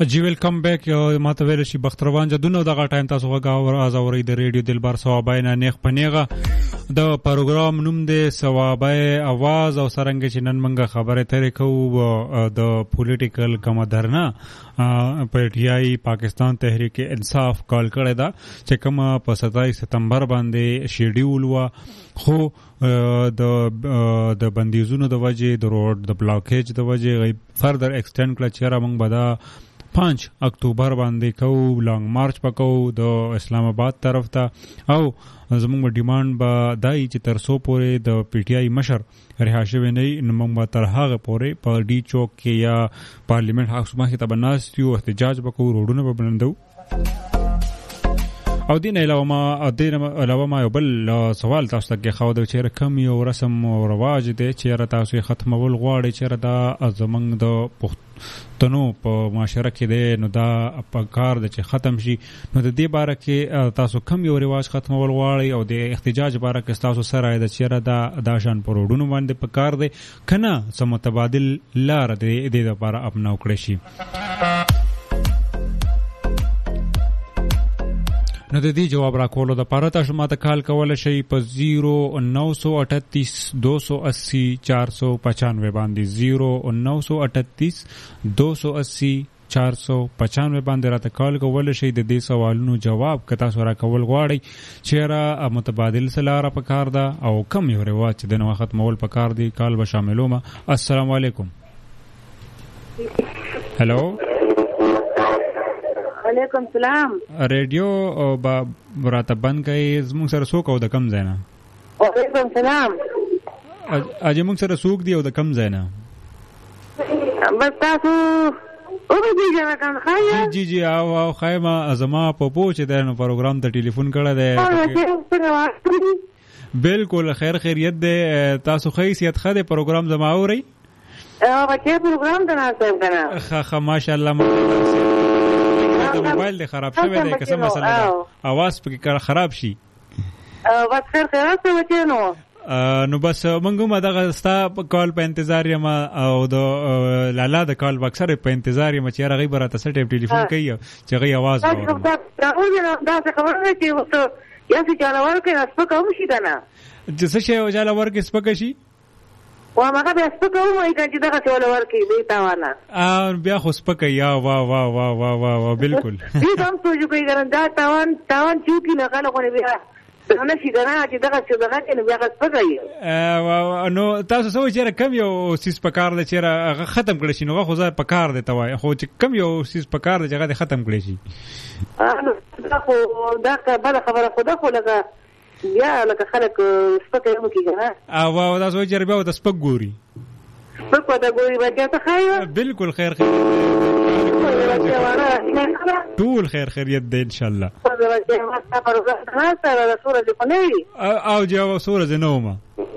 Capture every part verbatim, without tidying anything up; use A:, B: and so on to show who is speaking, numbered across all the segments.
A: جی ویلکم بیک. ماته ویل شي بختروان جدونه دغه ټایم تاسو غاور ازوري د ریډیو دلبر ثوابای نه نیغ پنیغه د پروګرام نوم دی ثوابای आवाज او سرنګ چې نن منګه خبره ترې کوو د پولیټیکل کوم درنه پټیای پاکستان تحریک انصاف کال کړی دا چې کوم په ستایس ستمبر باندې شیډیول وا خو د د بندیزونو د وجې د روډ د بلاکیج د وجې فردر ایکسټند کړ چې را موږ بدا پنځه اکتوبر باندې کو لانګ مارچ پکو د اسلام آباد طرف ته او زموږ ډیماند به دای چې تر سو پورې د پی ټی آی مشر رهاشه ونی نو موږ تر هغه پورې په ډی چوک کې یا پارلیمنت هاوس مخې ته بناستیو احتجاج وکړو روډونه به بلندو. او دین علاوه ما دین علاوه ما یو بل سوال تاسو ته خو د چیرې کم یو رسم او رواج دی چې تاسو ختمول غواړي چې دا زمنګ د پښتنو په معاشره کې دی نو دا په کار د چې ختم شي نو د دې باره کې تاسو کم یو رواج ختمول غواړي او د احتجاج باره کې تاسو سره د چیرې دا داشان پروډونو باندې په کار دی کنه سم متبادل لار دی د لپاره اپناو کړی شي. نو د دې جواب راکولو د پاره تاسو ماته کال کول شي په زیرو نو سو اٹھتیس دو سو اسی چار سو پچانوے باندې زیرو نو سو اٹھتیس دو سو اسی چار سو پچانوے باندې راته کال کول شي د دې سوالونو جواب کتا سره کول غواړي چیرې متبادل سلاره په کار ده او کم یو رواج چې د نو ختمول په کار دی کال به شاملو ما. السلام علیکم. هلو
B: وعلیکم سلام.
A: ریډیو او با براته بند کړئ زموږ سره څوک او د کم ځای نه.
B: وعلیکم سلام.
A: اجه موږ سره څوک دی او د کم ځای نه.
B: بس تاسو او دې جنا کان خای.
A: جی جی او او خایما ازما په پوښ د نو پروګرام ته ټلیفون کړه ده. بالکل خیر خیریت ده. تاسو خی سیادت خده پروګرام زما اوري.
B: او بچي پروګرام ته ناسم کنه.
A: خ خ ماشاءالله ماشاءالله. د موبایل دی خراب شوی دی که څه مسله ده اواز پکې خراب شي.
B: بس خیر خیرات وکړو نو
A: نو بس موږ هم دغه ستا کال په انتظار یم او د لالا د کال اکثر په انتظار یم چې هغه به راته څه ټیپ ټلیفون کوي چې هغه اواز
B: واوري. دا څه خبره ده چې وته یا څه چالوور کې نسبه کوم شي کنه
A: چې څه شی وجاله ورکه سپک شي
B: وا مګه به سپک وای چې دغه چالوور کې دی تاوانه
A: ا بیا خو سپک یا وا وا وا وا وا وا بالکل
B: دې هم سوچو کوي ګراندا تاوان تاوان چې نه غل غو نه بیا نه شي ګرانه چې دغه څه دغه کې بیا سپک ای
A: ا نو تاسو سوچ چې کم یو سیس پکار د چیرې ختم کړی شي نو خو ځای پکار دی توای خو چې کم یو سیس پکار دی چې ختم کړی شي.
B: دا خو دا بل خبره خو دا خو لکه بیا لکه خلک سپک یې مو کیږي
A: او وا دا سوچ چې بیا د سپک ګوري
B: سپک ودا ګوري بیا ته خیر
A: بالکل خیر خیر ټول خیر خیریت دی ان شاء الله. او جواب سورج نوما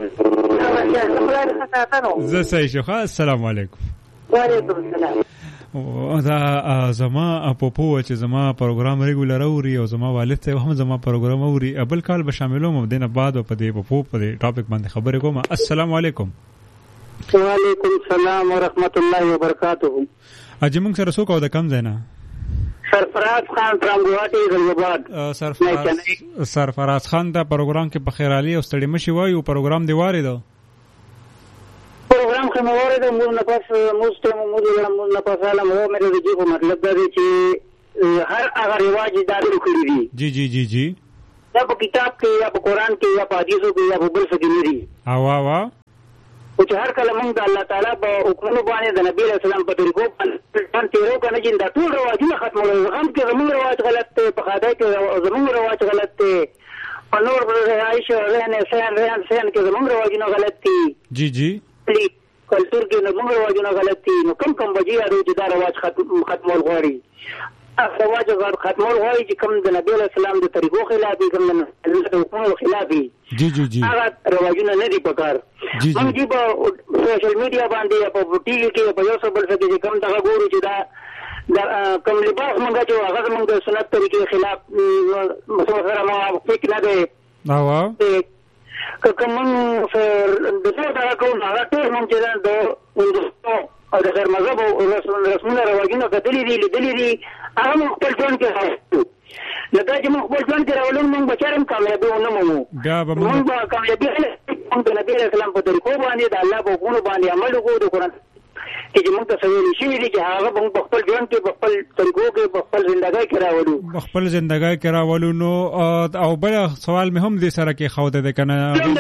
A: زه صحیح شو. السلام علیکم.
B: وعلیکم السلام.
A: دا زما په پوه چې زما پروګرام ریګولر اوري او زما والد ته هم زما پروګرام اوري ابل کال به شاملوم دینه بعد په دې په پوه په دې ټاپک باندې خبرې کوم. السلام علیکم.
C: وعلیکم السلام ورحمت الله وبرکاته.
A: اجه موږ سره څوک او د کم ځای نه.
C: سرفراز خان فرام ګوهاټي غلباد.
A: سرفراز سرفراز خان دا پروګرام کې په خیرالي او ستړي مشي وایو پروګرام دی واره دو
C: پروګرام کې مواره د مور نه پاس مستم مور نه پاس علم هو مې د دې په مطلب دا دی چې هر هغه رواج دارو کړی دي.
A: جی جی جی جی
C: یا په کتاب کې یا په قران کې یا په حدیثو کې یا په بل څه کې نه دي.
A: وا وا وا
C: او چې هر کله موږ د الله تعالی په حکمونو باندې د نبی رسول الله په طریقو باندې تیرو کنه چې دا ټول رواجونه ختمول هم کې زموږ رواج غلط دی په خدای کې زموږ رواج غلط دی په نور عائشہ رهنه سین رهن سین کې زموږ رواجونه غلط دي.
A: جی جی
C: کلچر کې زموږ رواجونه غلط دي نو کم کم بجې راځي چې دا رواج ختمول غواړي رواج ختمول غواړي چې کوم د نبی رسول الله د طریقو خلاف دي کوم د حکومت خلاف دي.
A: جی جی جی
C: هغه رواجونه نه دي پکار. موږ چې په سوشل میډیا باندې په ټي وي کې په یو څه بل څه کې کوم دا ګورو چې دا کوم لباس موږ چې هغه موږ د سنت طریقې خلاف مسوره موافق نه دی.
A: او
C: که کوم د څه دا کوم هغه ټول موږ چې د او د غیر مذهب او رسمونه رواجونه کتلي دي لیدلي دي هغه موږ خپل ژوند کې راوړو. لکه چې موږ خپل ژوند کې راولو موږ به چېرې هم کامیابي ونه مومو. موږ به کامیابي موږ د نبي علیه السلام په طریقو باندې د الله په حکمونو باندې عمل وکړو. د قرآن کې چې موږ ته څه ویلي شوي دي چې هغه به موږ په خپل ژوند کې په خپل طریقو کې په خپل زندګۍ کې راولو
A: په خپل زندګۍ کې راولو. نو او بل سوال مې هم دې سره کې ښوده دی که نه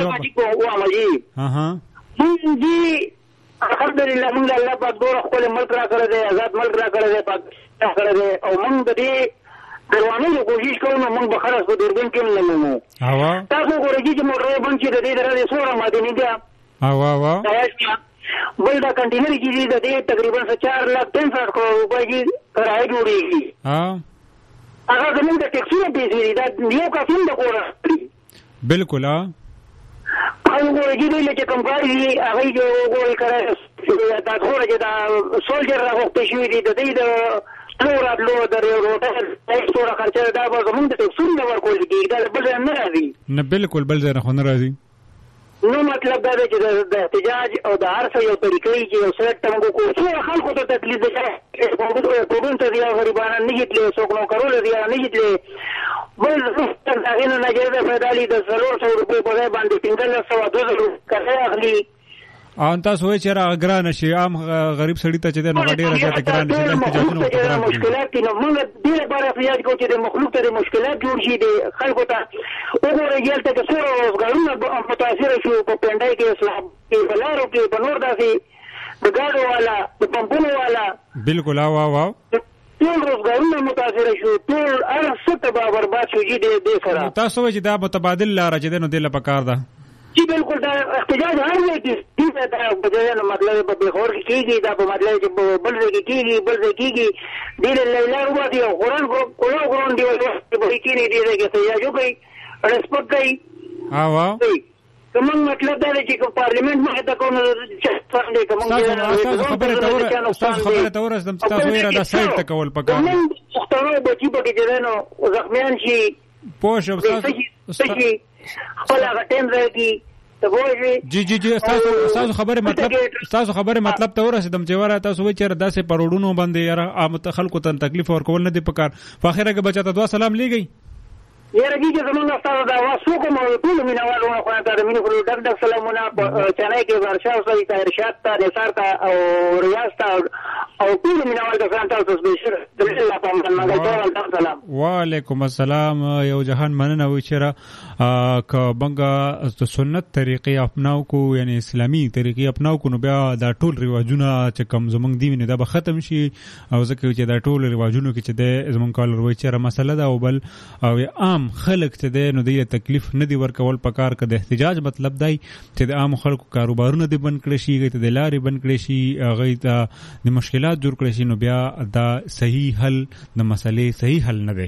C: موږ دي الحمدلله موږ له الله پاک دومره ښکلی ملک را کړی دی آزاد ملک را کړی دی پاکستان را کړی دی او موږ د دې دروانو کوشش کوو نو موږ به خلاص په دوربین کې هم نه مومو. تاسو وګورئ چې موټرې بند چې د دې د رادې څومره معدني ده بل دا کنټینر چې دي د دې تقریبا چار لاکھ پنځه کروڑ روپۍ چې کرایه جوړېږي هغه زموږ د ټیکسونو پیسې دي دا یو کس هم د کوره
A: بلکل
C: او وګورئ چې دوی چې کوم کار دي هغه یې وګورئ کرایه دا څومره چې دا سولجر راغوښتي شوي دي د دې د تلو راتلو د روټر څومره خرچه دا به زموږ د ټیکسونو نه ورکول کېږي دا بل ځای نه راځي
A: نه بلکل بل ځای نه خو نه راځي.
C: نو مطلب دا دی چې د احتجاج او د هر څه یو طریقې چې یو سړی ته موږ کوو څو خلکو ته تکلیف دی کوډون ته دی غریبانه نه جتلې څوک نوکرونه دی نه جتلې بل د هغې نه ناجایزه فایده لي د څلور سوه روپۍ په ځای باندې پنځلس سوه دوه زره کرایه اخلي
A: او تاسو وایئ چې هغه ګرانه شي عام غریب سړي ته چې دی نو هغه ډېره زیاته ګرانه شي احتجاجونه ورته ګران کړي
C: مشکلات دي نو موږ دې لپاره احتجاج کوو چې د مخلوق ته د مشکلات جوړ شي د خلکو ته وګورئ هلته که څومره روزګارونه متاثره شو په پنډۍ کې اسلام کې په لارو کې په نور داسې د ګاډو والا د پمپونو والا
A: بلکل او او او
C: ټول روزګارونه متاثره شو ټول هر څه تباه برباد شو چې دې سره
A: تاسو وایئ چې دا متبادل لاره چې دی نو دې له پکار ده
C: جی بالکل دا احتجاج هر ځای کې دا په مطلب په بخور کې کېږي دا په مطلب چې بل ځای کې کېږي بل ځای کېږي ډېر لاره وباسي او قرآن کولو قرآن دی به کېني دې ځای کې احتجاج وکړي رسپک کوي که موږ مطلب دا دی چې پارلیمنټ مخې ته کوو
A: ستاسو خبرې ته ورسېدم چې تاسو وایئ دا سایډ ته کول پکار دي
C: پښتنو بچي پکې چې دی نو زخمیان شي
A: پوه شم
C: خپل هغه ټیم راکړي
A: جی جی جی ستاسو خبرې مطلب ستاسو خبرې مطلب ته ورسېدم چې وره تاسو وایئ چې داسې پروړونو باندې یاره عام خلکو ته تکلیف ورکول نه دي پکار په اخره کې بچا ته دعا سلام لیږئ
C: یاره دي چې زمونږ ستاسو د اواز څوک هم ټولو مینهوالو خو ته د مینې خو ډک ډک سلامونه په چنای کې ورشا اوسئ ته ارشاد ته نثار ته او ریاض ته او ټولو مینهوالو ته سلام تاسو سپیشل د الله په امان منګل سلام
A: وعلیکم السلام یو جهان مننه وي چې که موږ د سنت طریقې اپناو کو یعنی اسلامي طریقې اپناو کو نو بیا دا ټول رواجونه چې کوم زمونږ دي ویني دا به ختم شي او ځکه چې دا ټول رواجونو کې چې دی زمونږ کالر وایي چې مسله ده او بل او عام خلک ته دی نو دی تکلیف نه دی ورکول پکار که د احتجاج مطلب دی چې د عام خلکو کاروبارونه دی بند کړی شي هغې ته د لارې بند کړی شي هغې ته د مشکلات جوړ کړی شي نو بیا دا صحیح حل د مسلې صحیح حل نه دی.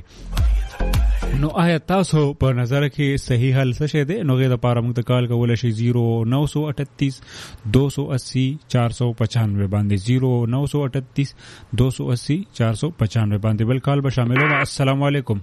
A: نو آیا تاسو په نظر کې صحیح حل څه شی دی نو هغې دپاره موږ ته کال کولی شي زیرو نو سو اٹھتیس دو سو اسی چار سو پچانوے باندې زیرو نو سو اٹھتیس دو سو اسی چار سو پچانوے باندې بل کال به شامل ہوگا. السلام علیکم.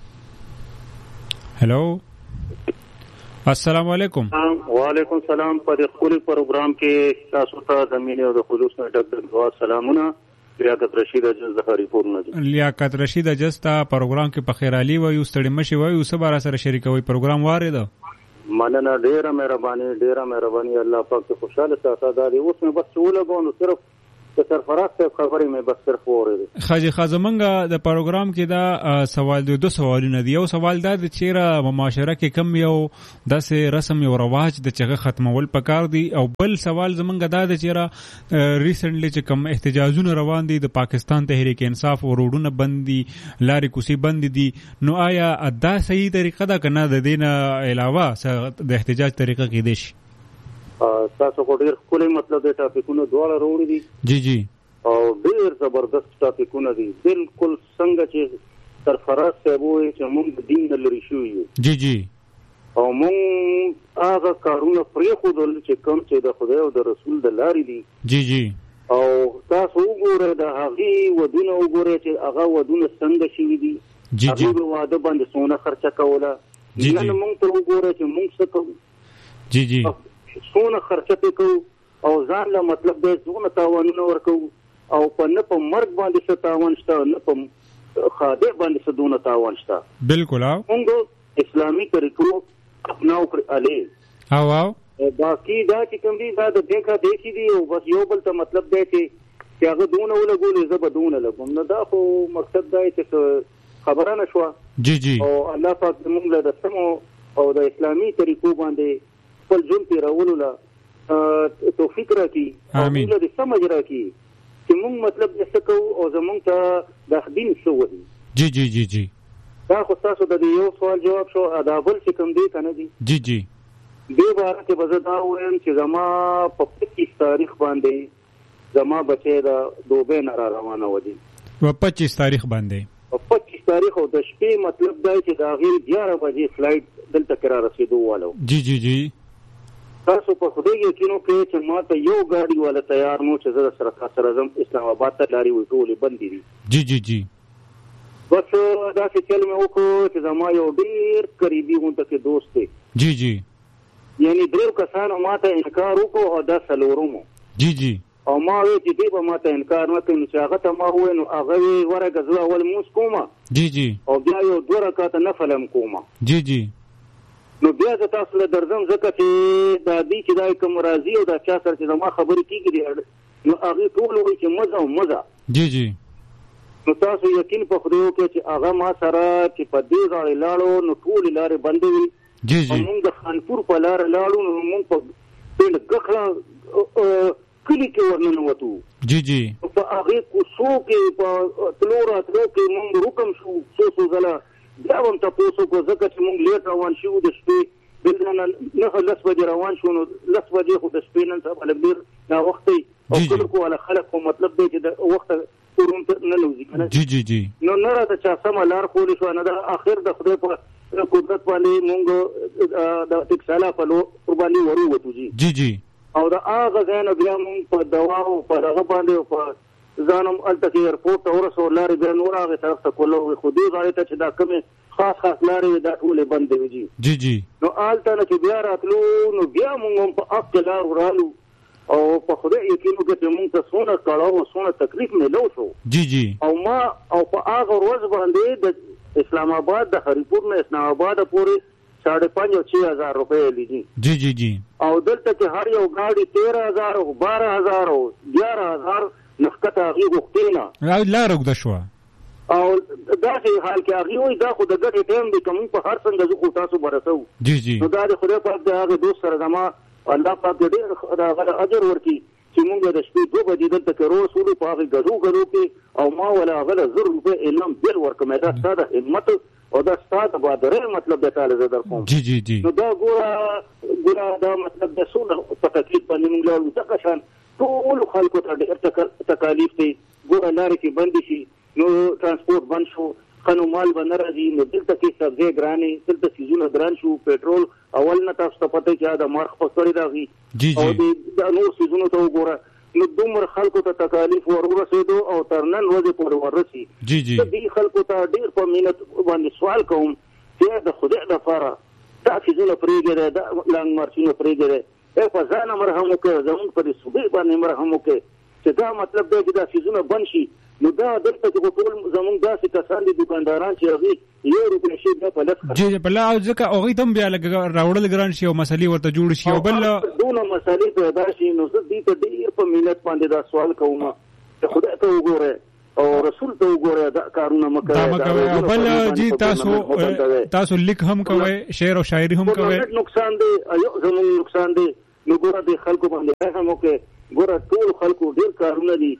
A: هلو السلام علیکم.
D: وعلیکم السلام. په دې خپل پروګرام کې تاسو ته د مینې او د خلوص نه ډک ډک دعا سلامونه. لیاقت رشید اجز د خریپور نه
A: لیاقت رشید اجز ته پروګرام کې په خیر علي وایو ستړي مشي وایو سبا سره شریکوي پروګرام واره ده
D: مننه ډیره مهرباني ډیره مهرباني الله پاک ته خوشاله ساته دا دی اوس مې بس ولګونو صرف د سرفراز ته خبرې مې بس صرف وره
A: خاجي خازمنګ د پروګرام کې دا سوال دی دو سوالونه دی یو سوال دا د چیرې معاشره کې کم یو داسې رسم یو رواج د چغه ختمول پکار دی او بل سوال زمنګ دا د چیرې ریسنټلی چې کم احتجاجونه روان دي د پاکستان تحریک انصاف او روډونه بندي لارې کوسي بند دي نو آیا دا صحیح طریقه ده کنه د دین علاوه د احتجاج طریقه کې دي شي
D: تاسو کو ډیر خپل مطلب د ټاپکونو دواړه وروړي دي
A: جی جی
D: او ډیر زبردست ټاپکونه دي بالکل څنګه چې سرفراز صاحب وایي چې موږ د دین نه لري شو یو
A: جی جی
D: او موږ هغه کارونه پرېښودل چې کوم چې د خدای او د رسول د لارې دي
A: جی جی
D: او تاسو وګورئ د هغې ودونه وګورئ چې هغه ودونه څنګه شوي دي
A: جی جی
D: هغې واده باندې څونه خرچه کوله
A: جی جی
D: موږ ته وګورئ چې موږ څه کوو
A: جی جی
D: څونه خرچه پې کوو او ځان له مطلب د څونه تاوانونه ورکو او په نه په مرګ باندې څه تاوان شته نه په خاده باندې څه دونه تاوان شته.
A: بالکل او
D: موږ اسلامي طریقو اپناو کړ علي
A: او او
D: باقي دا چې کوم دي دا د دیکھا دیکھی دي او بس یو بل ته مطلب دی چې هغه دونه ولګولې زه به دونه لګوم نو دا خو مقصد دی چې خبره نشوه.
A: جی جی
D: او الله پاک موږ له د سمو او د اسلامي طریقو باندې خپل ژوند تېرولو له توفیق راکړي او موږ له د سمج راکړي چې موږ مطلب څه کوو او زموږ ته د دین څه وایي.
A: جی جی جی جی
D: دا خو تاسو د یو سوال جواب شو ادا بل چې کوم دی کنه دي.
A: جی جی
D: دې باره کې به زه دا وایم چې زما په پچیس تاریخ باندې زما بچی د دوبۍ نه را روانه و دي.
A: په پچیس تاریخ باندې
D: په پچیس تاریخ او د شپې مطلب دا چې د هغې ګیاره بجې فلایټ دلته کې را رسېدو والو.
A: جی جی جی
D: تاسو په خدای یقین وکړئ چې ما ته یو ګاډي والا تیار نو چې زه سره کا سره ځم اسلام آباد ته لارې وې ټولې بندې دي.
A: جی جی جی
D: بس داسې چل مې وکړو چې زما یو ډېر قریبي غونډه کې دوست دی.
A: جی جی
D: یعنی درېو کسانو ما ته انکار وکړو او دا څلورم.
A: جی جی
D: او ما وی چې دې به ما ته انکار نه کوي چې هغه ته ما وویل نو هغه وی ورګه زه اول مونځ کومه.
A: جی جی
D: او بیا یو دوه رکعاته نفل هم کومه.
A: جی جی
D: نو بیا زه تاسو له درځم ځکه چې دا دې چې دا کوم راضي او دا چا سره چې زما خبرې کېږي نو هغې ټول وایي چې مزه او مزه.
A: جی جی
D: نو تاسو یقین په خدای وکړئ چې هغه ما سره چې په دې غاړې لاړو نو ټولې لارې بندې وي.
A: جی جی
D: موږ د خانپور په لاره لاړو نو موږ په ډېر ګخړه کلي کې ورننوتو.
A: جی جی
D: په هغې کوڅو کې په تلو راتلو کې موږ رکم شو څو څو ځله بیا هم تپوس وکړو ځکه چې موږ لیټ روان شوو د شپې دلته نهه لس بجې روان شو نو لس بجې خو د شپې نن سبا لږ ډېر ناوختی او خلکو والا خلک خو مطلب دی چې د وخته روم ته نه لوځي که نه.
A: جی جی جی
D: نو نه راته چا سمه لار ښودې شوه نه د اخر د خدای په قدرت باندې موږ د ټکسالا په لور باندې ورووتو. جی
A: جی جی
D: او د هغه ځای نه بیا موږ په دوا او په هغه باندې په ځان هم هلته کې ایرپورټ ته ورسو لارې بیا نور هغې طرف ته کولو وې خو دې غاړې ته چې دا کومې خاص خاص لارې وې دا ټولې بندې وې. جي
A: جی جی
D: نو هلته نه چې بیا راتلو نو بیا موږ هم په حق کې لار ورالو او په خدای یقین وکړه چې موږ ته څونه کړاو او څونه تکلیف میلو شو.
A: جی جی
D: او ما او په هغه ورځ باندې د اسلام آباد د هریپور نه اسلام آباد پورې साढ़े पाँच और छह हजार रुपए लीजिए.
A: जी जी जी
D: और उधर तक हर यो गाड़ी तेरह हजार हो बारह हजार हो ग्यारह हजार नफकत आगी गुख्ती ना
A: لا رق دشوا
D: और दासे हाल के आगी हुई दा खुद गट टाइम भी कम पर हर संग जो कोटा सो बरसो. जी जी तो दा खुदा पाक दे आगे दोस्त सरजमा अल्लाह पाक दे खुदा अजर ورکی چې موږ د شپې دوه بجې دلته کې روز ټولو په هغې ګډو ګډو کې او ما ولا هغه زر روپۍ انعام بېل ورکړم دا ستا د همت او دا ستا د بهادرۍ مطلب دی تاله زه در کوم.
A: جی جی جی
D: نو دا ګوره ګوره دا مطلب د څومره په تکلیف باندې موږ لاړو دغه شان ټولو خلکو ته ډېر تکالیف دی. ګوره لارې کې بندې شي نو ترانسپورټ بند شو خنو مال به نه راځي نو دلته کې سبزۍ ګرانې دلته څیزونه ګران شو پېټرول اول نه تاسو ته پته چې دا مارخ په کړی راغی او د نور څیزونو ته وګوره نو دومره خلکو ته تکالیف ور ورسېدو او تر نن ورځې پورې ورسي.
A: جی جی
D: دې خلکو ته ډېر په مینت باندې سوال کوم چې د خدای لپاره دا څیزونه پرېږدی دا لانګ مارچونه پرېږدی ای په ځان مرهم وکړه زموږ په دې صوبې باندې مرهم وکړئ چې دا مطلب دی چې دا څیزونه بند شي. نو دا دلته چې ټول زموږ داسې کسان دي دکانداران چې هغې یو روپۍ شي بیا په لس
A: جی په لا ځکه هغوی ته هم بیا لږ راوړل ګران شي او مسلې ورته جوړ شي او بل
D: دونه مسلې پیدا شي نو زه دې ته ډېر په مینت باندې دا سوال کوم چې خدای ته وګورئ او رسول ته وګورئ دا کارونه مه کوئ
A: او بل جی تاسو تاسو لیک هم کوئ شعر او شاعري هم کوئ
D: نقصان دی زموږ نقصان دی نو ګوره دې خلکو باندې رحم وکړئ. ګوره ټول خلکو ډېر کارونه دي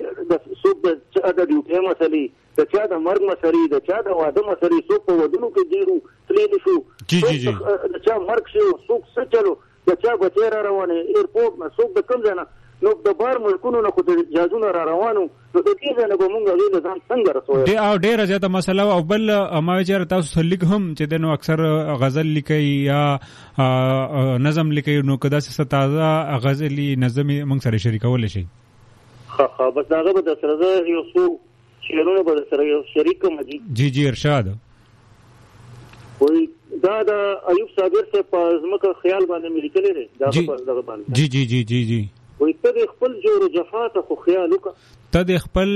D: څوک د چا د ډیوټۍ مسلې د چا د مرګ مسلې د چا د واده مسلې څوک په ودونو کې ډېرو تللی شو د چا مرګ شي څوک څه چلو د چا بچی را روانې ایرپورټ نه څوک د کوم ځای نه نو د بار ملکونو نه خو د جهازونه را روانو نو د دې ځای نه به مونږ هغې له ځان څنګه رسوی
A: او ډېره زیاته مسله او بل ما چېرې تاسو سره لیک هم چې دی نو اکثر غزل لیکئ یا نظم لیکئ نو که داسې څه تازه غزلي نظم یې مونږ سره شریکولی شئ.
D: ها ها بس هغه به در سره زه یو څو شعرونه به در سره یو شریک کړم. جي
A: جی جی ارشاد
D: وایي دا د ایوب صابر صاحب په ځمکه خیال باندې مې لیکلی دی دغه باندې.
A: جی جی جی جی جی
D: وي ته د خپل جور جفا ته خو خیال وکړه
A: ته د خپل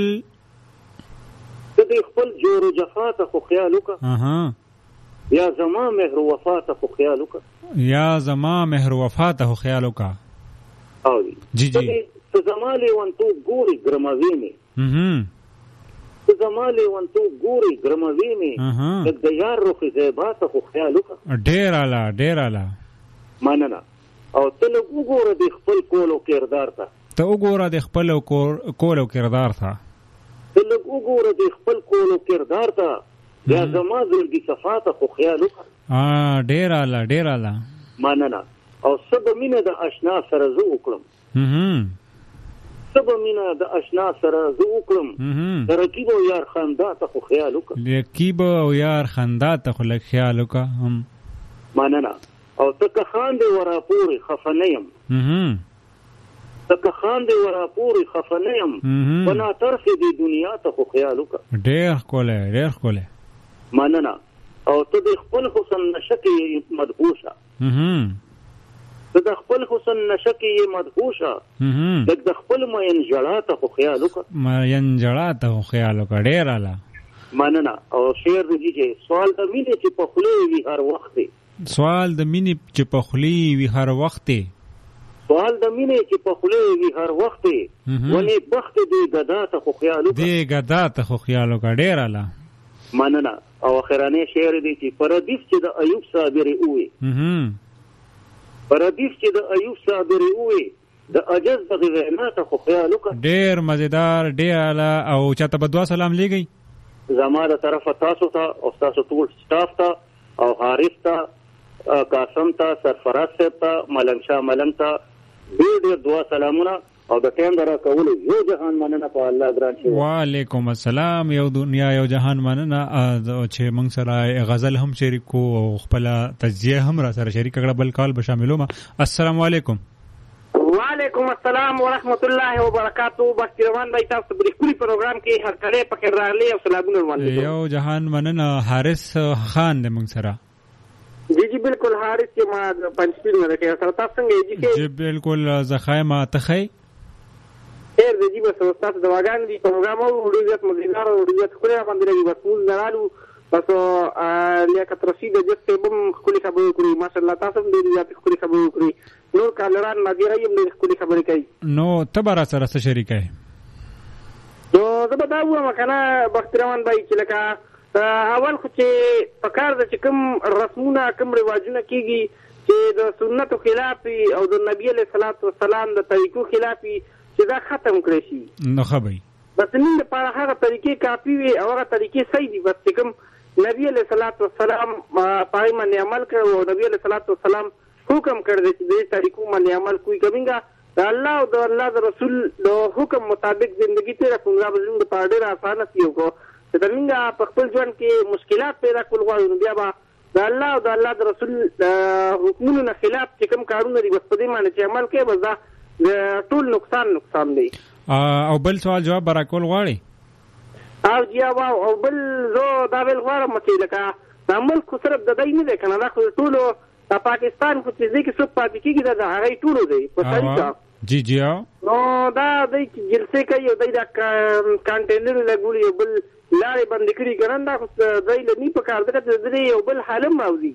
D: ته د خپل جور جفا ته خو خیال وکړه
A: اها
D: یا زما مهر وفا ته خو خیال وکړه
A: یا زما مهر وفا ته خو خیال وکړه
D: او
A: جی جی
D: ته زما لیونتوب ګوري ګرموي مې
A: اها
D: ته زما لیونتوب ګوري ګرموي مې د یار روخ زیبا ته خو خیال وکړه
A: ډیر اعلی ډیر اعلی
D: مننه او ته لږ وګوره د خپل کول او کردار ته
A: ته وګوره د خپل کول او کردار ته
D: ته لږ وګوره د خپل کول او کردار ته یا زما زړګي صفا ته خو خیال وکړه
A: ا ډیر اعلی ډیر اعلی
D: مننه او سبا مینه د آشنا سره زه وکړم
A: هم
D: سبا مینه د آشنا سره زه وکړم د رقیب او یار خندا ته خو خیال وکړه
A: رقیب او یار خندا ته خو لږ خیال وکړه هم
D: مننه او ته که خاندې ورا پورې خفه نه یم ته که خاندې ورا پورې خفه نه یم په ناطرفې دې دنیا ته خو خیال وکړه
A: ډېر ښکلی ډېر ښکلی
D: مننه او ته د خپل حسن نشه کې مدهوشه ته د خپل حسن نشه کې مدهوشه لږ د خپل مین ژړا ته خو خیال وکړه
A: مین ژړا ته خو خیال وکړه ډېر اعلی
D: مننه او شعر دې چې سوال د مینې چې په خولې وي هر وخت دی
A: سوال د مینې چې په خولې وي هر وخت دی
D: سوال د مینې چې په خولې وي هر وخت دی ولې بخت دې ګدا ته خو خیال وکړه
A: دې ګدا ته خو خیال وکړه ډېر اعلی
D: مننه او اخرانه شعر دی چې پردیس چې د ایوب صابری اوې پردیس چې د ایوب صابری اوې د عجز د غوینا ته خو خیال وکړه
A: ډېر مزیدار ډېر اعلی او چاته به دعا سلام لېږئ
D: زما د طرفه تاسو ته او تاسو ټول سټاف ته او حارث ته قاسم ته سرفراز صاحب ته ملنګ شاه ملنګ ته ډېر ډېر دعا سلامونه او د ټیم د راکولو یو جهان مننه په الله ګران شي.
A: وعلیکم السلام. یو دنیا یو جهان مننه چې موږ سره غزل هم شریک کو او خپل تجزیه هم را سره شریک کړه. بل کال به شاملوم. السلام علیکم.
C: وعلیکم السلام ورحمت الله وبرکاتہ. بختیروان بھائی تاسو په خپل پروګرام کې هر کله پکې راغلي او سلامونه ورمنځو.
A: یو جهان مننه. حارث خان دې موږ سره.
C: جی جی بالکل حارث چې ما پنځپیر نه کې سره تاسو څنګه یې؟
A: جی بالکل زخایمه تخی
C: خیر دې جی بس تاسو دواګان دي پروګرام او ډیرت مزیدار او ډیرت خوري باندې لري بس موږ زرالو بس لیاقت رشید جسته بم خولي خبرې کوي ماشاءالله تاسو دې دې خولي خبرې کوي نور کالران نادر یم دې خولي خبرې کوي
A: نو تبارا سره څه شریک ہے
C: نو زه به دا وایم کنه بختیروان بھائی چې لکه اول خو چې پکار د چې کوم رسمونه کوم رواجونه کیږي چې د سنتو خلاف او د نبی علیہ الصلوۃ والسلام د طریقو خلاف چې دا ختم کړی شي
A: نو خبري
C: بس موږ لپاره هغه طریقې کافي وي او هغه طریقې صحیح دي. بس کوم نبی علیہ الصلوۃ والسلام پای باندې عمل کړو او نبی علیہ الصلوۃ والسلام حکم کړی چې دې طریقو باندې عمل کوي کومګه د الله او د الله د رسول د حکم مطابق ژوندۍ تیر کومه بزنګ په ډېر اسانه کیو کو چې د موږ په خپل ژوند کې مشکلات پیدا کول غواړو بیا به د الله او د الله د رسول حکمونو نه خلاف چې کوم کارونه دي بس په دې باندې چې عمل کوي بس دا ټول نقصان نقصان دی.
A: او بل سوال جواب برا کول غواړي
C: او جی او بل زه دا بل غواړم چې لکه د ملک خو صرف د دای نه دی کنه دا خو ټولو د پاکستان خو چې ځکه څوک پاتې کېږي دا هغه ټولو دی په طریقه
A: جی جی
C: نو دا د جلسه کوي او د کانټینر لګولي او بل لارې بند کړي ګران دا خو دای له نه په کار درته درې یو بل حالم راوځي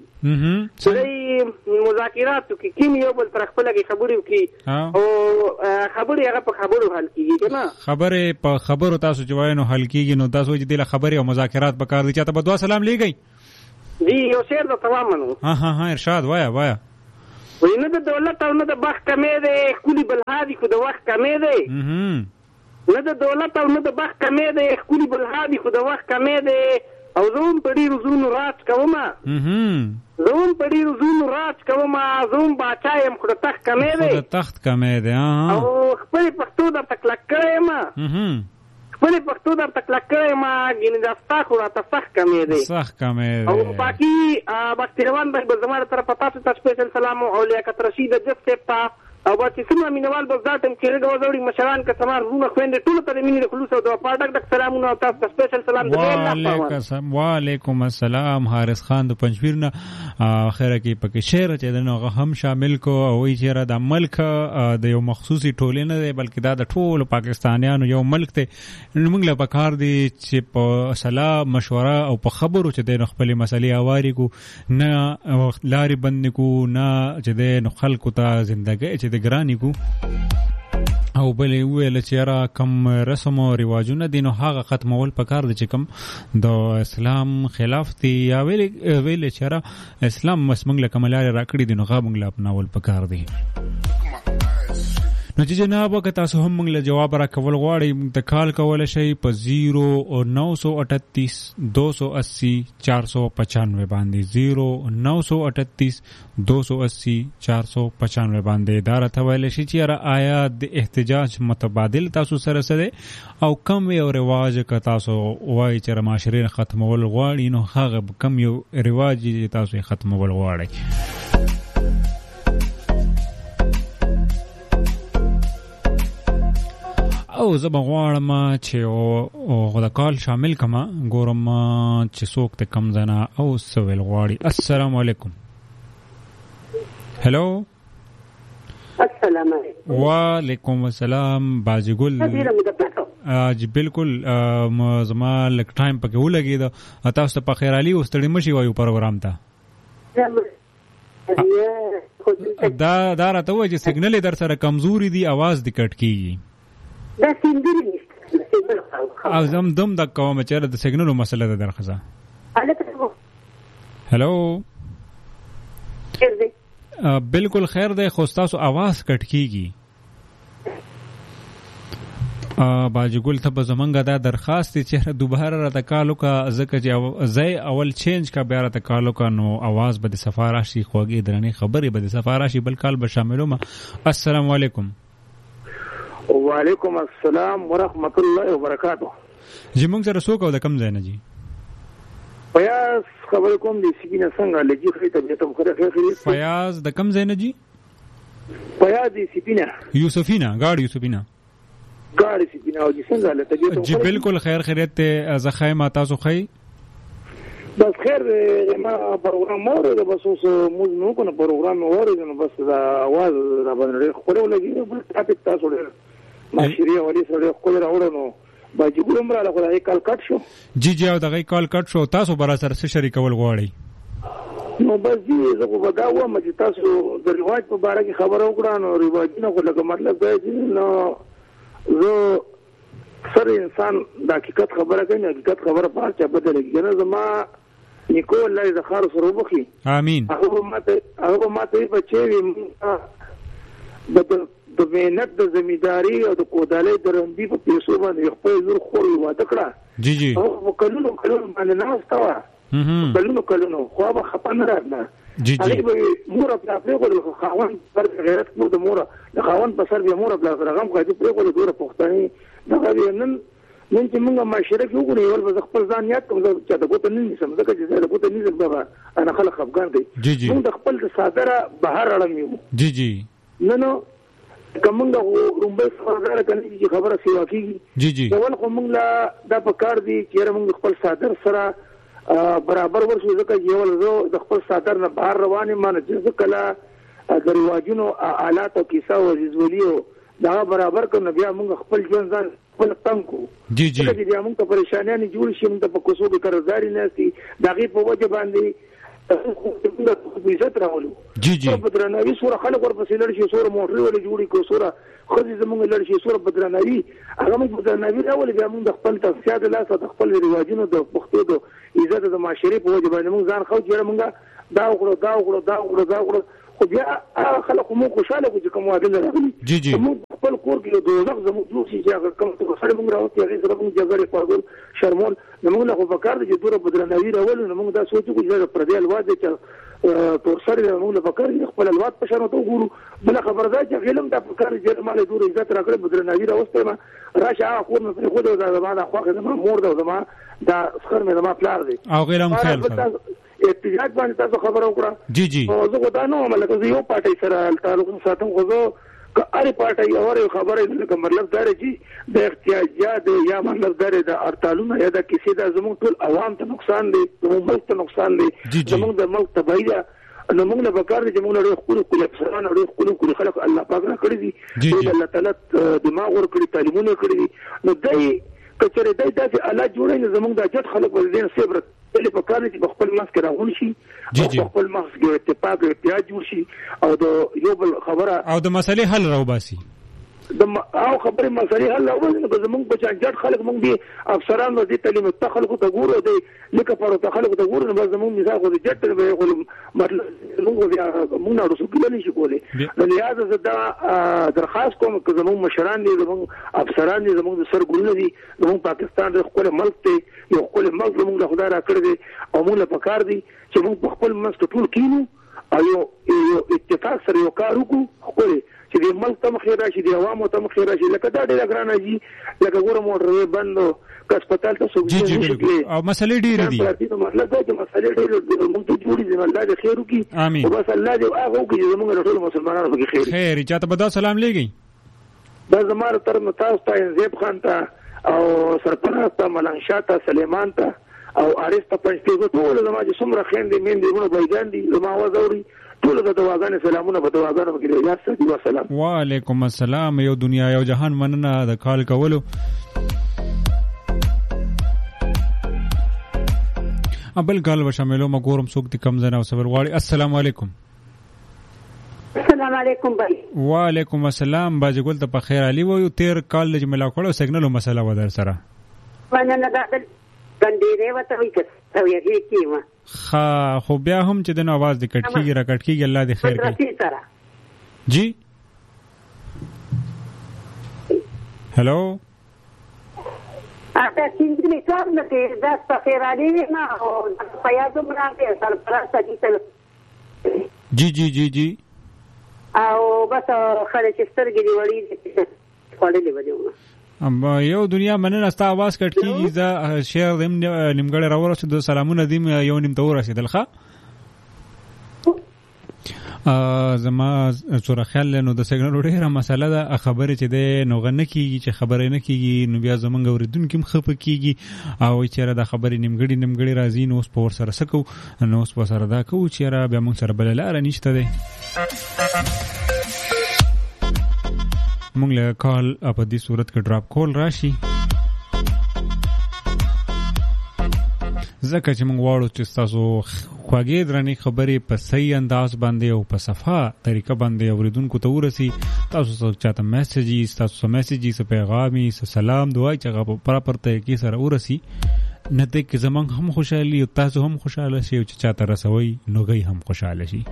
C: چې مذاکرات کې کیم یو بل تر خپل کې خبرې وکړي او خبرې هغه په خبرو حل کیږي کنه
A: خبرې په خبرو تاسو چې وایو نو حل کیږي نو تاسو چې د خبرې او مذاکرات په کار دي چاته بدوا سلام لېږئ
C: جی یو شعر د تمامنو
A: ها ها ها ارشاد وایا وایا
C: وینه د دولت او نه د بخت کمې ده کلی بل هادي خو د وخت کمې ده نه د دولت او نه د بخت کمې ده کلی بل هادي خو د وخت کمې ده او زوم په ډیرو زونو راج کوم زوم په ډیرو زونو راج کوم زوم باچایم خو د تخت کمې ده
A: د تخت کمې ده
C: او خپل پښتو د تکلک کړم خپل پښتو د تکلک کړم ګینه د استا خو را تفخ کمې ده
A: صح کمې ده
C: او باقي بختیروان به زموږ طرف ته تاسو ته سپیشل سلام او لیاقت رشید جسته
B: او با چې څومره مینوال به ذاتم چې غږ وزوړي مشران که سمار رونه خويندې ټول ته د مینې د خلوص او د پاټک ډک سلامونه او تاسو ته سپیشل سلام دی
A: وعلیکم وعلیکم السلام. حارث خان د پنځپیر نه اخره کې پکې شعر چې دغه هم شامل کو او وی چې د ملک د یو مخصوصي ټولنه نه دی بلکې دا د ټول پاکستانیانو یو ملک ته موږ له پکار دی چې په صلاح مشوره او په خبرو چې د خپل مسلې اواري کو نه لاري بند کو نه چې د خلکو ته ژوندۍ چې د ګرانی کو او بلې ویل چې را کم رسم او رواجونه دي نو هغه ختمول پکار دي چې کم د اسلام خلاف دي یا ویل ویل چې را اسلام مسمنګ له کملار راکړي دي نو هغه موږ له اپناول پکار دي. نو چې جناب که تاسو هم موږ له جواب را کول غواړئ د کال کول شي په زیرو نو سو اٹھتیس دو سو اسی چار سو پچانوے باندې زیرو نو سو اٹھتیس دو سو اسی چار سو پچانوے باندې دا راته ویل شي چې را آیا د احتجاج متبادل تاسو سره سره او کم یو رواج که تاسو وایي چې معاشره ختمول غواړي نو هغه کم یو رواج تاسو ختمول غواړئ. او زه به غواړم چې د کال شامل کما ګورم چې څوک ته کم زنه او سویل غواړي. السلام علیکم. هلو
B: السلام علیکم.
A: وعلیکم السلام باجی ګل. اج بالکل زما لک ټایم پکې ولګید تاسو ته په خیر علي واستړی مشي وایو پروګرام ته دا دا راته وایي چې سیګنل در سره کمزوري دي आवाज د کټ کیږي
B: دا سیندري نشته
A: او زم دم د کوم چې د سیګنلو مسله ده درخصه. هلو بالکل خیر ده خو تاسو आवाज کټ کیږي. باجی ګل ته به زمونږ دا درخواست چې دوباره را تکالو کا ځکه چې زی اول چینج کا بیا را تکالو کا نو आवाज به د سفارشي خوږی درنې خبرې به د سفارشي بل کال به شاملو ما. السلام علیکم.
C: وعلیکم السلام ورحمت الله وبرکاتہ.
A: جی موږ سره څوک او د کم ځای نه جی
C: فیاض خبر کوم دی سپینه څنګه لږی خې ته ته خره خې.
A: فیاض د کم ځای نه جی
C: فیاض دی سپینه
A: یوسفینا ګاډ یوسفینا
C: ګاډ سپینه او جی څنګه له ته
A: جی بالکل خیر خیریت ته زخای ما تاسو خی
C: بس خیر ما پروګرام اورېده بس اوس موږ نو کنه پروګرام اورېده نو بس دا आवाज را باندې خورو لګي بل ټاپک تاسو ډېر ماشيري ولې سره خپل راوړنو باجی ګلم را لغه کال کټ شو.
A: جی جی او دغه کال کټ شو تاسو برا سره څه شریکول غواړئ؟
C: نو بس جی زه خو دا وایم چې تاسو د ریواج په اړه کې خبرو کړئ نو ریواجونه خو لکه مطلب دی چې نو زه سره انسان د حقیقت خبره کوي حقیقت خبره په چا بدل کېږي نه زما نیکو الله دې خار سره وبخي
A: امين.
C: هغه ماته هغه ماته بچي د د مهنت د زمینداری او د کودالۍ درندې په پیسو باندې خپل زور خور واده کړه.
A: جی جی
C: او کلونو کلونو باندې نه واستوا کلونو کلونو خو به خپنه راځه.
A: جی جی
C: مور په خپل کول خاون پر غیرت مو د مور د خاون په سر به مور په رقم کوي په کول دوره پښتني دغه نن نن چې موږ معاشره کې وګورئ ول به خپل ځان یاد کوم چې دا کوته نه نسم ځکه چې دا کوته نه زبر انا خلک افغان دي موږ خپل صادره بهر اړم یو.
A: جی جی
C: نو نو کومه رومبه خبره کوي چې خبره سیوا کیږي.
A: جی جی
C: ول خو موږ لا د پکار دي چې موږ خپل صادر سره برابر ورسو ځکه چې ول زه د خپل صادر نه بهر روانه مانه چې کله د رواجونو آلات او کیسه او زیزولیو دا برابر کړو بیا موږ خپل ژوند ځان خپل تنګو.
A: جی جی
C: بیا موږ ته پریشانیاں جوړ شي موږ په کوڅو کې قرضداري نه سي دغه په وجه باندې عزت راولو.
A: جی جی
C: په درناوي سره خلک ورپسې لړ شي سره موټر ولې جوړي کو سره خزي زموږ لړ شي سره په درناوي هغه موږ په درناوي راولې بیا موږ خپل تفسیاد لاسه د خپل رواجونو د پښتو د عزت د معاشري په وجه باندې موږ ځان خو چې موږ دا وکړو دا وکړو دا وکړو دا وکړو خو بیا هغه خلک مو خوشاله کو چې کوم واده راغلي.
A: جی جی
C: موږ خپل کور کې د دوزخ زموږ جوړ شي چې هغه کوم څه سره موږ راوځي هغه سره موږ جګړه پاګل شرمول موږ له خو فکر دي چې دوره بدرناوي راول نو موږ دا سوچو چې پر دې الواد چې تور سره موږ له فکر خپل الواد په شنو ته ګورو بل خبر ده چې علم دا فکر چې مال دوره عزت راکړي بدرناوي راوسته ما راشه هغه خور نه خو دا زمانه خواخه زمانه مور دا زمانه دا اسخر مې زمانه پلار دي
A: او غیرم خیال
C: احتجاج باندې تاسو خبرو کړه.
A: جی جی
C: او زه غواړم نو ملګری یو پټي سره تعلق ساتم خو زه
D: که هر پارټي یو خبره لکه مطلب دا چې د احتیاجات یا مطلب دا د ارتالونه یا د کیسې د زموږ ټول عوام ته نقصان دی، زموږ ملک ته نقصان دی، زموږ د ملک تباہي ده. نو موږ نه بکار دي چې موږ له خپل خپل افسرانو له خپل خپل خلک الله پاک را کړی دي، الله تعالی دماغ ور کړی، تعلیمونه کړی دي. نو دای کچره دای داسې الله جوړی نه زموږ د جټ خلک ولدين صبر له پکار دي چې خپل مخ کې راغون شي، خپل مخ کې اتفاق اتحاد جوړ شي او د یو بل خبره
A: او د مسلې حل راوباسي.
D: د او خبره مسلې حل راوباسي. نو زموږ په جټ خلک موږ دي افسرانو دي تعلیم ته خلکو ته ګورو دي لکه پر ته خلکو ته ګورو. نو زموږ مثال خو د جټ به خو مطلب موږ بیا موږ نه رسو کېدلی شي کولی. نو لہذا زه دا درخواست کوم چې زموږ مشران دي، زموږ افسران دي، زموږ سرګلونه دي، زموږ پاکستان د خپل ملک ته یو خپل ملک موږ له خدای را کړی دي او موږ له پکار دي چې موږ په خپل ملک ټول کینو او یو اتفاق سره یو کار وکړو خپل چې د ملک ته مخې راشي، د عوامو ته مخې راشي. لکه دا ډېر ګرانه دي، لکه ګوره موټر بندو که هسپتال ته څوک
A: ځي او مسلې ډېرې دي.
D: مطلب دا چې مسلې ډېرې موږ ته جوړې دي، الله دې خیر وکړي او بس الله دې هغه وکړي چې زموږ ټول مسلمانانو پکې خیر
A: خیر. چاته به دا سلام لېږئ؟
D: دا زما له طرف نه تاسو ته انزیب خان ته او سرپرست ته ملنګ شاه ته سلیمان ته او عارف ته پنځه ټول زما چې څومره خویندې میندې ورونه بایګان دي زما اواز اوري ټول د دواګانې سلامونه په دواګانو کې یا سړي والسلام.
A: وعلیکم السلام. یو دنیا یو جهان مننه د کال کولو. ابل کال وشاملو مګورم څوک دي کم زنه او صبر غواړي. السلام علیکم.
B: السلام علیکم بھائی.
A: وعلیکم السلام. باجی ګل ته په خیر علي وو تیر کال لږ ملا کړو سیګنل مسله و در سره
B: مننه دا ګندې وته وي که او یې کیما
A: خا خو بیا هم چې د نواز د کټکیږي را کټکیږي الله دې خیر کړي. جی هلو
B: اته څنګه کار نه کې دا په خیر علي نه او پیاده مرانته سرپرست دي ته
A: جی جی جی جی
B: او بس خلک سترګې دی وړي دي خولې وځو.
A: ام یو دنیا مننه ستا आवाज کټ کیږي دا شعر دیم نیمګړی راورسې د سلامونه دیم یو نیم ته ورسېدل ښه زما څوره خیال نو د سیګنل ډېره مسله ده خبرې چې ده نو غنه کیږي چې خبرې نه کیږي نو بیا زمونږ اوریدونکي هم خفه کیږي او چېرې د خبرې نیمګړي نیمګړي راځي نو اوس په ورسره څه کوو نو اوس په سره دا کوو چېرې بیا موږ سره بله لاره نشته دی مونږ له کال په دې صورت کې ډراپ کول راشي ځکه چې مونږ واړو چې ستاسو خوږې درنې خبرې په صحیح انداز باندې او په صفا طریقه باندې اوریدونکو ته ورسي. تاسو څه چاته میسیجي تاسو څه میسیجي څه پیغامي څه سلام دعای چې هغه په پراپر طریقې سره ورسي نه دی کې زمونږ هم خوشحالي او تاسو هم خوشحاله شي او چې چاته رسوي نو غي هم خوشحاله شي.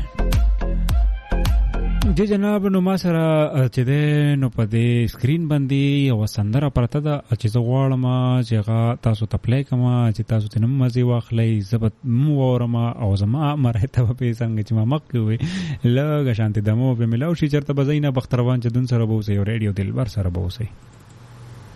A: جی جناب نو ما سره چې ده نو په دې سکرین باندې یو سندره پرته ده چې زه غواړم چې هغه تاسو ته پلی کړم چې تاسو ته هم مزې واخلئ زه به م واورم او زما مرحله به پې څنګه چې ما مخکې وې لږه شانتې دمه به ملاو شي چېرته به ځئ نه بختروان چې دون سره به اوسئ او ریډیو دلبر سره به اوسئ.